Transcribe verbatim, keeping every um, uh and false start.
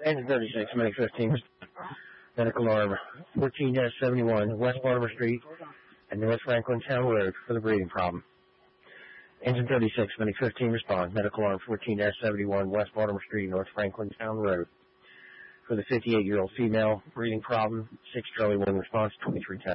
Engine thirty-six, Medic fifteen, medical alarm fourteen seventy-one, West Mortimer Street and North Franklin Town Road for the breathing problem. Engine thirty-six, Medic fifteen, respond. Medical alarm fourteen seventy-one, West Mortimer Street, North Franklin Town Road for the fifty-eight-year-old female, breathing problem. six Charlie one response, twenty-three ten.